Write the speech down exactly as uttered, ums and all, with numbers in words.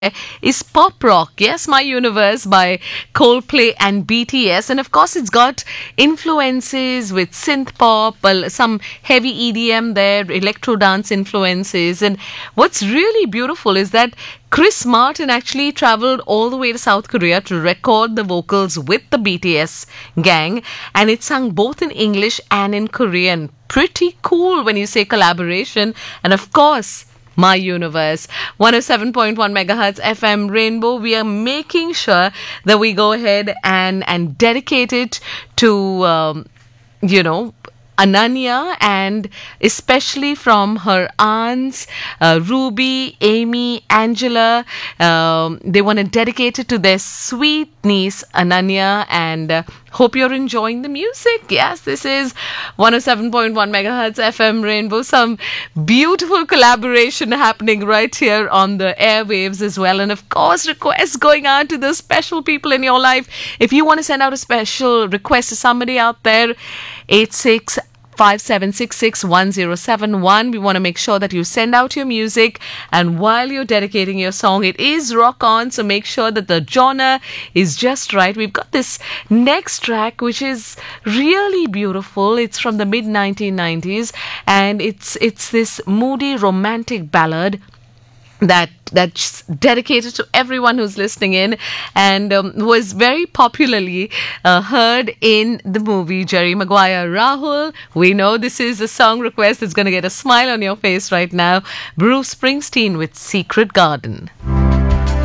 is pop rock. Yes, My Universe by Coldplay and B T S. And of course, it's got influences with synth pop, well, some heavy E D M there, electro dance influences. And what's really beautiful is that Chris Martin actually traveled all the way to South Korea to record the vocals with the B T S gang, and it's sung both in English and in Korean. Pretty cool when you say collaboration. And of course, My Universe, one oh seven point one megahertz F M Rainbow. We are making sure that we go ahead and, and dedicate it to, um, you know, Ananya, and especially from her aunts, uh, Ruby, Amy, Angela. Um, they want to dedicate it to their sweet niece, Ananya, and uh, hope you're enjoying the music. Yes, this is one oh seven point one megahertz F M Rainbow. Some beautiful collaboration happening right here on the airwaves as well. And of course, requests going out to the special people in your life. If you want to send out a special request to somebody out there, eight six five seven six six one zero seven one. We want to make sure that you send out your music, and while you're dedicating your song, it is rock on, so make sure that the genre is just right. We've got this next track which is really beautiful. It's from the mid nineteen nineties, and it's it's this moody romantic ballad that that's dedicated to everyone who's listening in, and um, was very popularly uh, heard in the movie Jerry Maguire. Rahul, we know this is a song request that's going to get a smile on your face right now. Bruce Springsteen with Secret Garden.